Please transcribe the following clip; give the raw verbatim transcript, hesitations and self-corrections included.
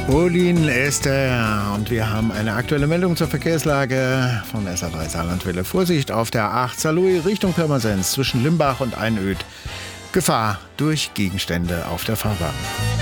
Pauline Esther und wir haben eine aktuelle Meldung zur Verkehrslage von S A drei Saarlandwelle. Vorsicht auf der A acht Saarlouis Richtung Pirmasens zwischen Limbach und Einöd. Gefahr durch Gegenstände auf der Fahrbahn.